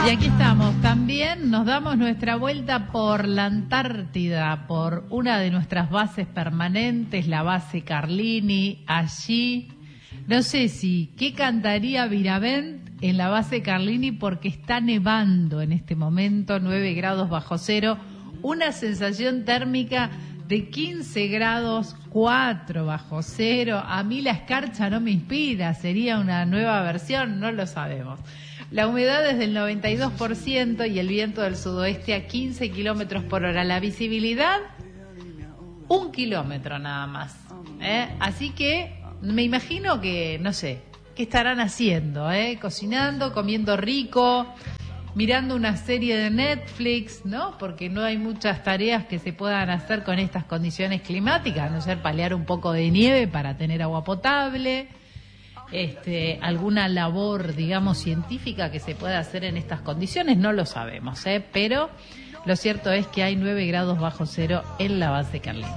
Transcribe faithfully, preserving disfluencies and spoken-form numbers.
Y aquí estamos, también nos damos nuestra vuelta por la Antártida, por una de nuestras bases permanentes, la base Carlini. Allí, no sé si, ¿qué cantaría Viravent en la base Carlini? Porque está nevando en este momento, nueve grados bajo cero, una sensación térmica de quince grados, cuatro bajo cero. A mí la escarcha no me inspira, sería una nueva versión, no lo sabemos. La humedad es del noventa y dos por ciento y el viento del sudoeste a quince kilómetros por hora. La visibilidad, un kilómetro nada más. ¿eh? Así que me imagino que, no sé, ¿qué estarán haciendo? ¿eh? Cocinando, comiendo rico, mirando una serie de Netflix, ¿no? Porque no hay muchas tareas que se puedan hacer con estas condiciones climáticas, a no ser paliar un poco de nieve para tener agua potable. Este, alguna labor, digamos, científica que se pueda hacer en estas condiciones, no lo sabemos, ¿eh? Pero lo cierto es que hay nueve grados bajo cero en la base Carlini.